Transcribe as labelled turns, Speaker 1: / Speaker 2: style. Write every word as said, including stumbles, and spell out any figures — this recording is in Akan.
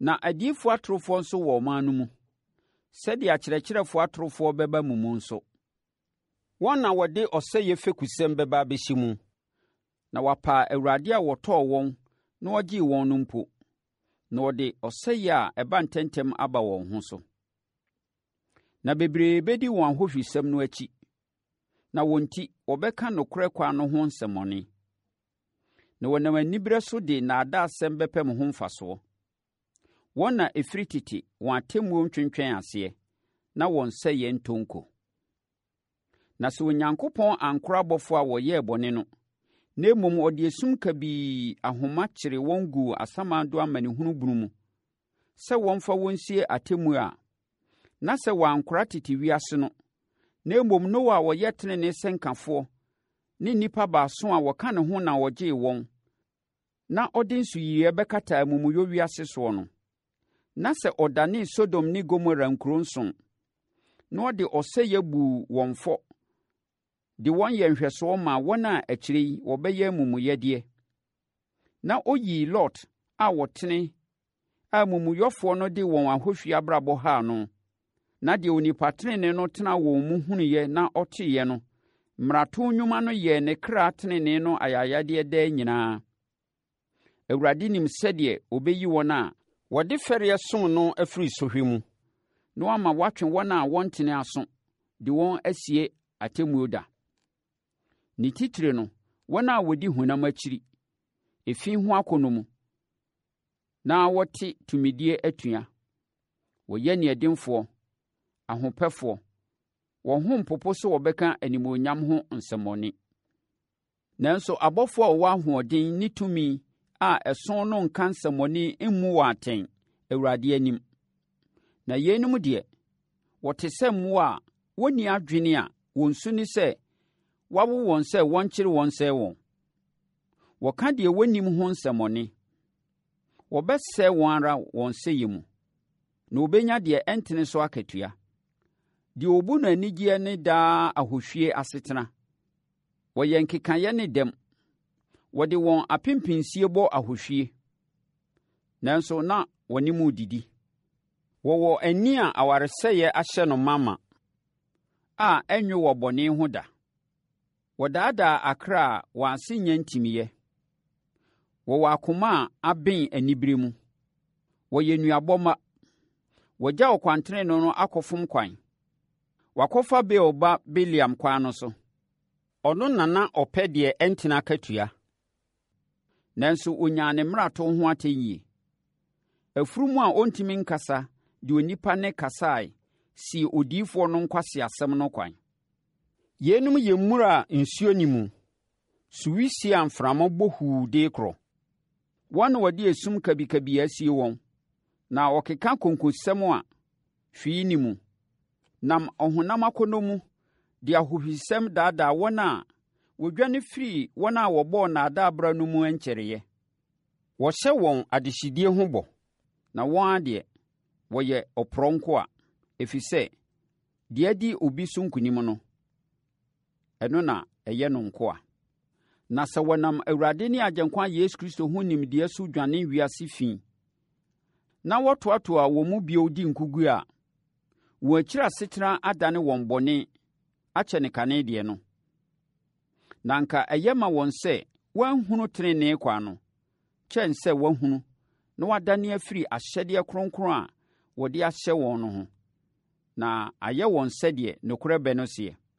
Speaker 1: Na adiyifoɔ atorofoɔ nso wɔ ɔman no mu, sɛdeɛ akyerɛkyerɛfoɔ atorofoɔ bɛba mu mu nso. Wɔn na wɔde ɔsɛeɛ fɛkusɛm bɛba abɛhyɛ mu, na wɔapa Awurade a wɔtɔɔ wɔn na wɔgyee wɔn no mpo, na wɔde ɔsɛeɛ a ɛba ntɛmntɛm aba wɔn ho so. Na bebree bɛdi wɔn ahohwisɛm no akyi, na wɔn nti wɔbɛka nokorɛ kwan no ho nsɛmmɔne. Na wɔnam aniberɛ so de nnaadaasɛm bɛpɛ ho mfasoɔ. Wɔn na ɛfiri tete wɔn atemmuo ntwentwɛn aseɛ, na wɔn sɛeɛ ntonko. Na sɛ Onyankopɔn ankora abɔfoɔ a wɔyɛɛ bɔne no, na mmom ɔde esum kabii ahoma kyere wɔn guu asamando amanehunu bunu mu, sɛ wɔmfa wɔn nsie atemmuo a, na sɛ wɔankora tete wiase no, na mmom Noa a ɔyɛ tenenee sɛnkafoɔ ne nnipa baason a wɔka ne ho na wɔgyee wɔn, na ɔde nsuyiiɛ bɛkata amumuyɛ wiase soɔ no, na sɛ ɔdanee Sodom ne Gomora nkuro nson, na ɔde ɔsɛeɛ buu wɔn fɔ, de wɔn yɛ nhwɛsoɔ ma wɔn a akyire yi wɔbɛyɛ amumuyɛdeɛ, na ɔyii Lot a wɔtene a amumuyɛfoɔ no de wɔn ahohwi abrabɔ haa no, na deɛ onipa tenenee no tena wɔn mu hunuiɛ na ɔteeɛ no, mmarato nnwuma no yɛɛ ne kra tenenee no ayayadeɛ daa nyinaa. Awurade nim sɛdeɛ ɔbɛyi wɔn a wɔde fɛreɛ som no afiri sɔhwɛ mu, na wama wɔatwe wɔn a wɔntene aso, de wɔn asie atemmuo da. Ne titire no, wɔn a wɔdi honam akyiri, efi ho akɔnnɔ mu, na wɔte tumidie atua, wɔyɛ neɛdenfoɔ, ahopɛfoɔ, wɔn ho mpopo sɛ wɔbɛka animuonyam ho nsɛmmɔne. Nanso abɔfoɔ a wɔwɔ ahoɔden ne tumi a ɛso no nka nsɛmmɔne mmu wɔ atɛn Awurade anim. Na yeinom deɛ, wɔte sɛ mmoa a wɔnni adwene a wɔn su ne sɛ wɔawo wɔn sɛ wɔnkyere wɔn sɛe wɔn. Wɔka deɛ wɔnnim ho nsɛmmɔne. Wɔbɛsɛe wɔn ara wɔn sɛeɛ mu, na wɔbɛnya deɛ ɛntene so akatua. Deɛ ɔbu no anigyeɛ ne daa ahohwie asetena. Wɔyɛ nkekaeɛ ne dɛm. Wɔde wɔn apempensie bɔ ahohwie, nanso na wɔne mu didi. Wɔwɔ ani a awaresɛeɛ ahyɛ no mama, a ɛnwe wɔ bɔne ho da. Wɔdaadaa akra a wɔn ase nya ntimiiɛ. Wɔwɔ akoma a aben aniberɛ mu. Wɔyɛ nnuabɔmma. Wɔgya ɔkwantenee no akɔfom kwan. Wɔakɔfa Beor ba Bileam kwan no so. Ɔno na na ɔpɛ deɛ ɛntena akatua, nanso ɔnyaa ne mmarato ho atɛnyie. Afurumu a ɔntumi nkasa de onipa ne kasae sii odiyifoɔ no nkwaseasɛm no kwan. Yeinom yɛ mmura a nsuo ni mu, suwisie a mframa bɔ huu de korɔ. Wɔn na wɔde esum kabikabi asie wɔn, na ɔkeka konkosɛm a hwee ni mu, nam ɔhonam akɔnnɔ mu de ahohwisɛm daadaa wɔn a wɔdwane firi wɔn a wɔbɔɔ nnaadaa bra no mu nkyɛreeɛ. Wɔhyɛ wɔn adehyidie ho bɔ, na wɔn adeɛ wɔyɛ ɔporɔnko a, ɛfiri sɛ deɛ adi obi so nkonim no, ɛno na ɛyɛ no nkoa. Na sɛ wɔnam Awurade ne Agyenkwa Yesu Kristo ho nimdeɛ so dwane wiase fi, na wɔtoatoa wɔn mu bio di nkogu a, wɔn akyiri asetena adane wɔn bɔne akyɛ ne kane deɛ no. Na anka ɛyɛ ma wɔn sɛ wɔanhunu tenenee kwan no, kyɛn sɛ wɔahunu na wɔadane afiri ahyɛdeɛ kronkron a wɔde ahyɛ wɔn no ho, na ayɛ wɔn sɛdeɛ nokorɛ bɛ no seɛ.